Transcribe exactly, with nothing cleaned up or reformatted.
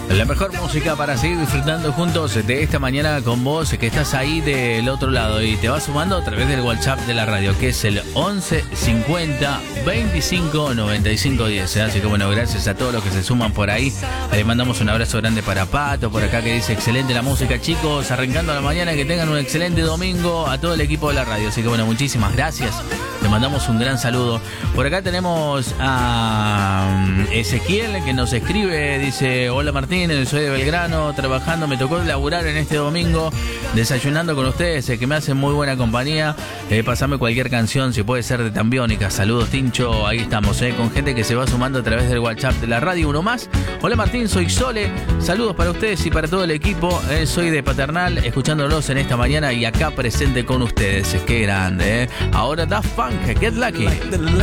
La mejor música para seguir disfrutando juntos de esta mañana con vos, que estás ahí del otro lado y te vas sumando a través del WhatsApp de la radio, que es el once cincuenta veinticinco noventa y cinco diez. Así que bueno, gracias a todos los que se suman por ahí. Le mandamos un abrazo grande para Pato, por acá, que dice excelente la música, chicos, arrancando la mañana, que tengan un excelente domingo, a todo el equipo de la radio. Así que bueno, muchísimas gracias. Le mandamos un gran saludo. Por acá tenemos a Ezequiel, que nos escribe, dice: hola Martín, soy de Belgrano, trabajando, me tocó laburar en este domingo, desayunando con ustedes, que me hacen muy buena compañía. Eh, pasame cualquier canción, si puede ser de Tambiónica. Saludos, Tincho. Ahí estamos, eh, con gente que se va sumando a través del WhatsApp de la radio. Uno más. Hola Martín, soy Sole. Saludos para ustedes y para todo el equipo. Eh, soy de Paternal, escuchándolos en esta mañana y acá presente con ustedes. Qué grande, eh. Ahora Da Funk, Get Lucky.